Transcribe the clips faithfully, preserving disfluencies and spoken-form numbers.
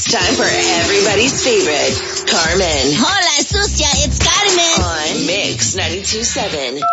Time for everybody's favorite, Carmen. Hola, sucia, it's Carmen. On Mix ninety-two point seven.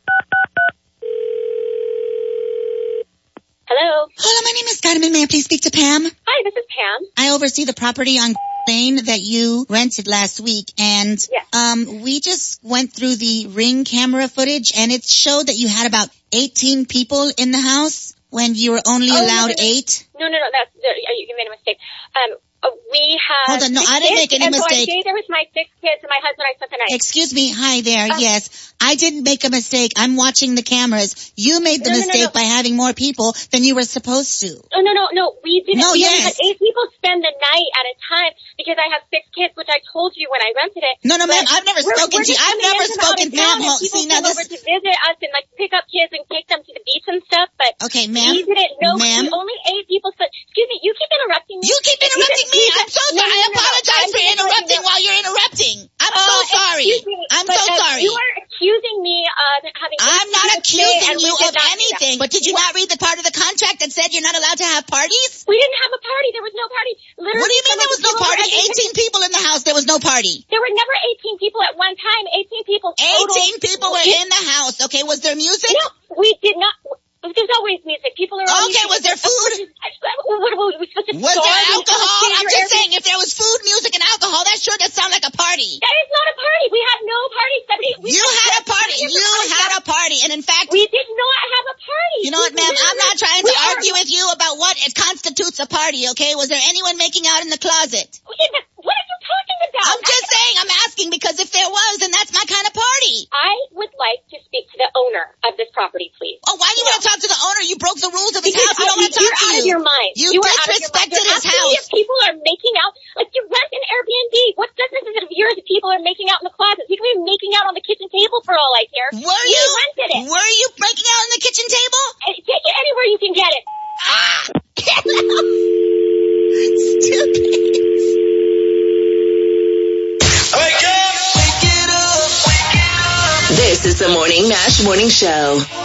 Hello. Hola, my name is Carmen. May I please speak to Pam? Hi, this is Pam. I oversee the property on Lane that you rented last week, and yes. um, we just went through the Ring camera footage, and it showed that you had about eighteen people in the house when you were only oh, allowed no, no, no. eight. No, no, no, that's, you made a mistake. Um, we had Hold on, no, six I didn't kids, make any and mistake. So I stayed there with my six kids and my husband. I spent the night. Excuse me, hi there, Um, yes. I didn't make a mistake. I'm watching the cameras. You made the No, no, no, mistake no. by having more people than you were supposed to. Oh, no, no, no, we didn't. No, we yes. only had eight people spend the night at a time because I have six kids, which I told you when I rented it. No, no, ma'am, I've never we're, spoken we're to you. just I've coming never in from out spoken, of ma'am. town, Hold, and people see, now come over this... to visit us and like pick up kids and take them to the beach and stuff, but Okay, ma'am. we didn't know. Ma'am. Only eight people spent. Excuse me, you keep interrupting me. You keep interrupting me. I'm so No, sorry. no, no, I no, apologize I'm for just interrupting letting you know- while you're interrupting. I'm Uh, so sorry. excuse me, I'm but, so uh, sorry. You are accusing me of having. I'm not inconvenience today, accusing and we you did of not do that. anything. But did you not read the part of the contract that said you're not allowed to have parties? We didn't have a party. There was no party. Literally, What do you mean some there of was the no people party? were- eighteen people in the house. There was no party. There were never eighteen people at one time. eighteen people total. eighteen people were in the house. Okay, was there music? No, we did not. There's always music. People are always Okay, was there food? What are we supposed to Was starve there and alcohol? stay I'm your just air- saying, if there was food, music, and alcohol, that sure does sound like a party. That is not a party. We had no party. Somebody. We You had a party. somebody You everybody had got- a party. And in fact, We did not have a party. you know what, We ma'am? I'm not trying to we are- argue with you about what it constitutes a party, okay? Was there anyone making out in the closet? What are you talking about? I'm just saying, I'm asking because if there was, then that's my kind of party. I would like to speak to the owner of this property, please. Oh, why do you want to talk to the owner? You broke the rules of his Because house. You don't want to talk you're to out you. of your mind. You, You are out of your mind. disrespected You're his asking me house. if people are making out, like you rent an Airbnb. What business is it of yours if people are making out in the closet? You could be making out on the kitchen table for all I care. Were you? you? rented it. Were you breaking out on the kitchen table? And take it anywhere you can get it. Ah! Get out. Stupid. Wake up! Wake it up! This is the Morning Mash Morning Show.